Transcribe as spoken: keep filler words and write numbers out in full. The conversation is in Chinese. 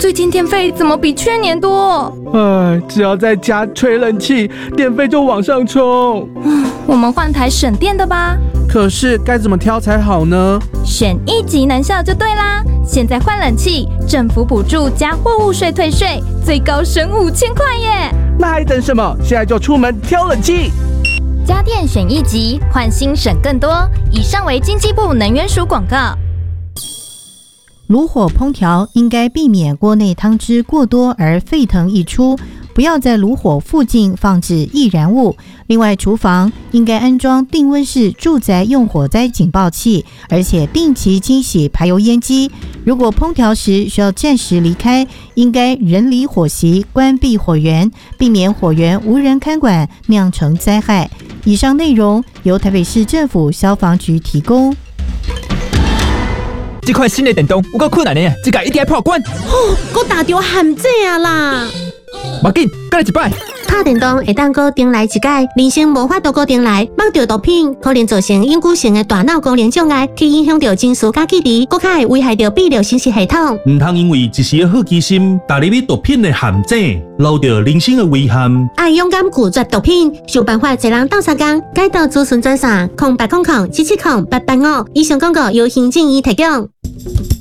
最近电费怎么比去年多？ 哎，只要在家吹冷气，电费就往上冲。 我们换台省电的吧。 可是该怎么挑才好呢？ 选一级能效就对啦！现在换冷气，政府补助加货物税退税，最高省五千块耶！ 那还等什么？现在就出门挑冷气！ 家电选一级，换新省更多。以上为经济部能源署广告。 炉火烹调应该避免锅内汤汁过多而沸腾溢出，不要在炉火附近放置易燃物。另外，厨房应该安装定温式住宅用火灾警报器，而且定期清洗排油烟机。如果烹调时需要暂时离开，应该人离火席，关闭火源，避免火源无人看管酿成灾害。以上内容由台北市政府消防局提供。 这款新的电动有够困难的，这个一定要破关。 哦，我打着陷阱啊啦！ 别紧，再来一摆。 拍电动会当搁重来一届，人生无法度搁重来。摸到毒品可能造成永久性的大脑功能障碍，去影响到情绪甲记忆，搁较会危害到泌尿生殖系统。 唔通因为一时的好奇心，踏入去毒品的陷阱，留着人生的危险。 爱勇敢拒绝毒品，想办法一人斗相共，改到资讯专线：空八空空七七空八八五。以上广告由行政院提供。